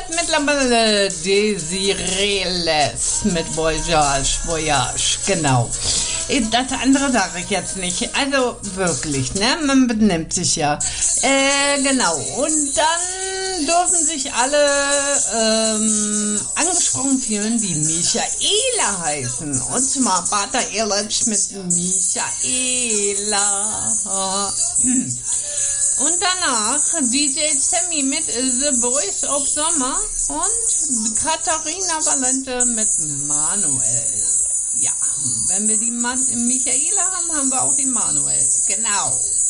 wird mittlerweile Desireles mit Voyage, genau. Das andere sage ich jetzt nicht. Also wirklich, ne? Man benimmt sich ja. Genau. Und dann dürfen sich alle angesprochen fühlen, die Michaela heißen. Und zwar Pater Ehrlich mit Michaela. Und danach DJ Sammy mit The Boys of Summer und Katharina Valente mit Manuel. Ja, wenn wir die Michaela haben, haben wir auch die Manuel. Genau.